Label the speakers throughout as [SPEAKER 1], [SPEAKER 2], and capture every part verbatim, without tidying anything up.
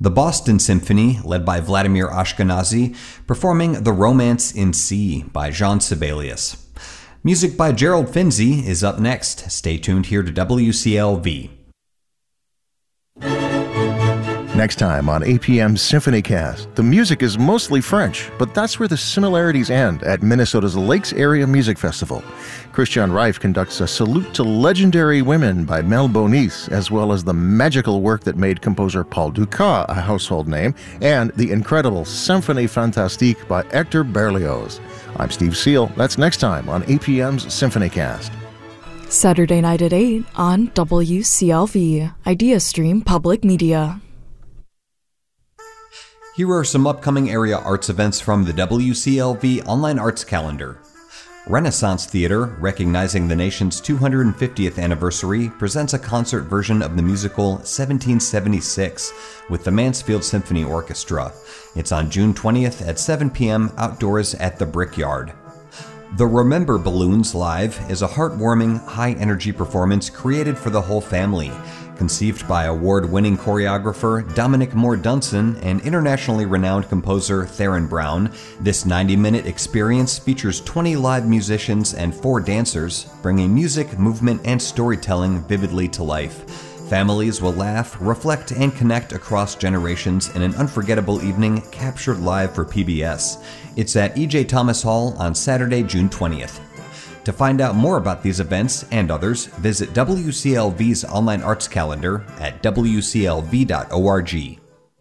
[SPEAKER 1] The Boston Symphony, led by Vladimir Ashkenazy, performing The Romance in C by Jean Sibelius. Music by Gerald Finzi is up next. Stay tuned here to W C L V.
[SPEAKER 2] Next time on A P M's SymphonyCast, the music is mostly French, but that's where the similarities end at Minnesota's Lakes Area Music Festival. Christian Reif conducts a Salute to Legendary Women by Mel Bonis, as well as the magical work that made composer Paul Dukas a household name, and the incredible Symphonie Fantastique by Hector Berlioz. I'm Steve Seal. That's next time on A P M's SymphonyCast.
[SPEAKER 3] Saturday night at eight on W C L V, IdeaStream Public Media.
[SPEAKER 1] Here are some upcoming area arts events from the W C L V Online Arts Calendar. Renaissance Theater, recognizing the nation's two hundred fiftieth anniversary, presents a concert version of the musical seventeen seventy-six with the Mansfield Symphony Orchestra. It's on June twentieth at seven p.m. outdoors at the Brickyard. The Remember Balloons Live is a heartwarming, high-energy performance created for the whole family. Conceived by award-winning choreographer Dominic Moore Dunson and internationally renowned composer Theron Brown, this ninety-minute experience features twenty live musicians and four dancers, bringing music, movement, and storytelling vividly to life. Families will laugh, reflect, and connect across generations in an unforgettable evening captured live for P B S. It's at E J Thomas Hall on Saturday, June twentieth. To find out more about these events and others, visit W C L V's online arts calendar at w c l v dot org.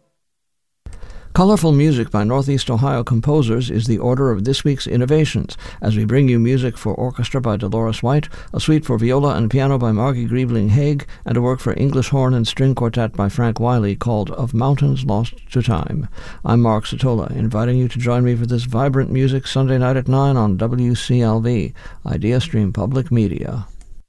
[SPEAKER 4] Colorful music by Northeast Ohio composers is the order of this week's innovations, as we bring you music for orchestra by Dolores White, a suite for viola and piano by Margie Griebling-Haig, and a work for English horn and string quartet by Frank Wiley called Of Mountains Lost to Time. I'm Mark Sotola, inviting you to join me for this vibrant music Sunday night at nine on W C L V, IdeaStream Public Media.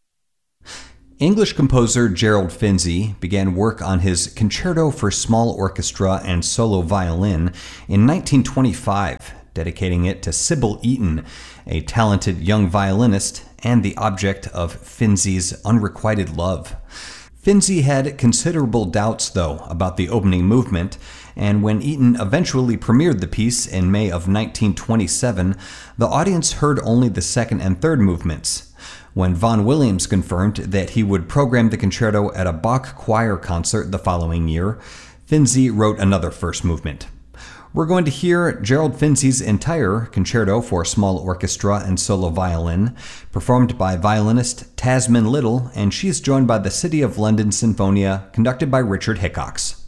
[SPEAKER 1] English composer Gerald Finzi began work on his Concerto for Small Orchestra and Solo Violin in nineteen twenty-five, dedicating it to Sybil Eaton, a talented young violinist and the object of Finzi's unrequited love. Finzi had considerable doubts, though, about the opening movement, and when Eaton eventually premiered the piece in May of nineteen twenty-seven, the audience heard only the second and third movements. When Vaughan Williams confirmed that he would program the concerto at a Bach choir concert the following year, Finzi wrote another first movement. We're going to hear Gerald Finzi's entire Concerto for Small Orchestra and Solo Violin, performed by violinist Tasmin Little, and she's joined by the City of London Sinfonia, conducted by Richard Hickox.